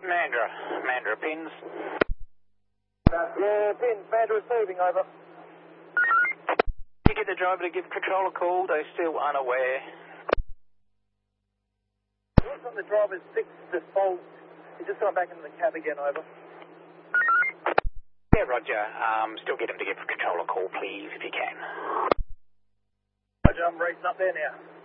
Mandra pins. Yeah, pins, Mandra receiving, over. You get the driver to give control a call, they're still unaware. Looks like the driver's fixed the fault. He's just gone back into the cab again, over. Yeah, Roger. Still get him to give control a call, please, if you can. Roger, I'm racing up there now.